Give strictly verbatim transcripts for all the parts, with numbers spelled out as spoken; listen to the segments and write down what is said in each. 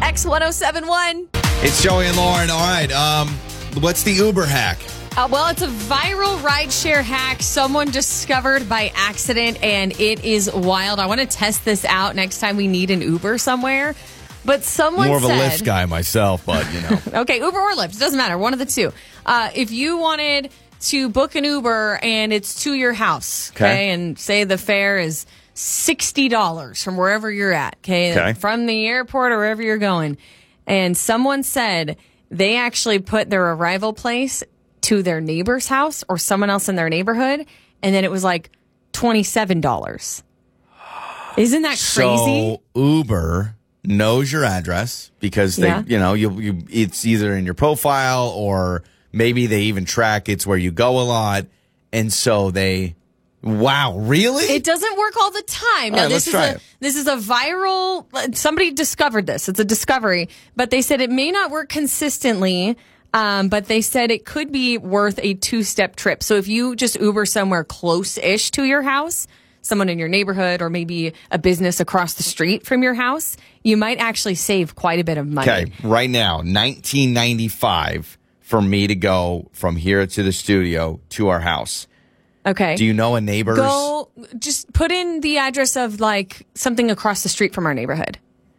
X one oh seven one. It's Joey and Lauren. All right. Um, what's the Uber hack? Uh, well, it's a viral rideshare hack someone discovered by accident, and it is wild. I want to test this out next time we need an Uber somewhere. But someone More of said, a Lyft guy myself, but, you know. Okay, Uber or Lyft. It doesn't matter. One of the two. Uh, if you wanted to book an Uber and it's to your house, okay, Okay. and say the fare is sixty dollars from wherever you're at, okay, Okay. from the airport or wherever you're going, and someone said they actually put their arrival place to their neighbor's house or someone else in their neighborhood, and then it was like twenty-seven dollars. Isn't that crazy? So Uber knows your address because they, Yeah. you know, you, you it's either in your profile or maybe they even track it's where you go a lot, and so they. Wow, really? It doesn't work all the time. All Now, right, this let's is try a it. this is a viral. Somebody discovered this. It's a discovery, but they said it may not work consistently. Um, but they said it could be worth a two-step trip. So if you just Uber somewhere close-ish to your house, someone in your neighborhood, or maybe a business across the street from your house, you might actually save quite a bit of money. Okay, right now, nineteen ninety-five for me to go from here to the studio to our house. Okay. Do you know a neighbor's? Go, just put in the address of like something across the street from our neighborhood.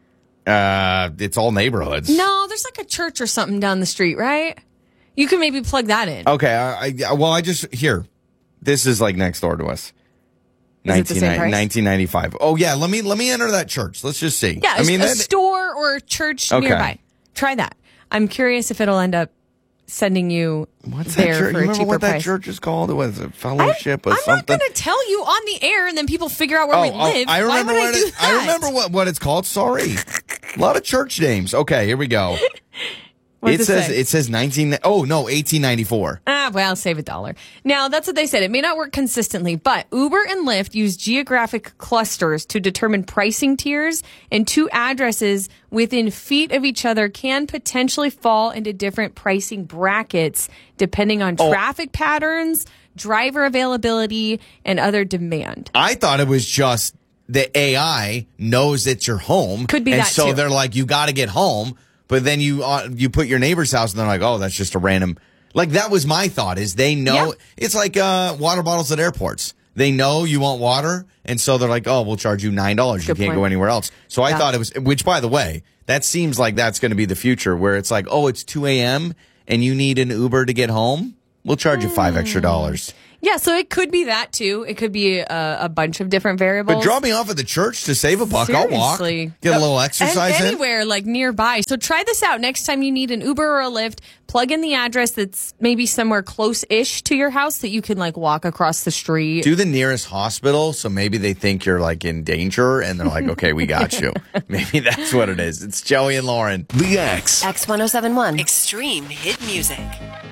Uh, it's all neighborhoods. No, there's like a church or something down the street, right? You can maybe plug that in. Okay, I, I well, I just here. This is like next door to us. Is it the same price? nineteen ninety-five. Oh yeah, let me let me enter that church. Let's just see. Yeah, I mean a that, store or a church Okay. nearby. Try that. I'm curious if it'll end up sending you what's that there church? for You a remember cheaper what that price. church is called? It was a I, fellowship or I'm something. not going to tell you on the air, and then people figure out where we live. I remember Why would what I do it, that? I remember what, what it's called. Sorry, a lot of church names. Okay, here we go. What's it it says say? it says nineteen. Oh no, eighteen ninety-four. Ah, well, save a dollar. Now, that's what they said. It may not work consistently, but Uber and Lyft use geographic clusters to determine pricing tiers, and two addresses within feet of each other can potentially fall into different pricing brackets depending on Oh. traffic patterns, driver availability, and other demand. I thought it was just the A I knows it's your home. Could be and that, so too. they're like, you got to get home. But then you uh, you put your neighbor's house, and they're like, oh, that's just a random. Like, that was my thought, is they know. Yeah. It's like uh, water bottles at airports. They know you want water, and so they're like, oh, we'll charge you nine dollars. You Good can't point. go anywhere else. So I Yeah. thought it was, which, by the way, that seems like that's going to be the future, where it's like, oh, it's two a.m., and you need an Uber to get home? We'll charge you five extra dollars. Yeah, so it could be that too. It could be a, a bunch of different variables. But drop me off at the church to save a buck. I'll walk. Seriously. Get a little exercise and in. anywhere like nearby. So try this out next time you need an Uber or a Lyft. Plug in the address that's maybe somewhere close-ish to your house that you can like walk across the street. Do the nearest hospital, so maybe they think you're like in danger, and they're like, okay, we got you. Maybe that's what it is. It's Joey and Lauren. The X. X one oh seven one. Extreme hit music.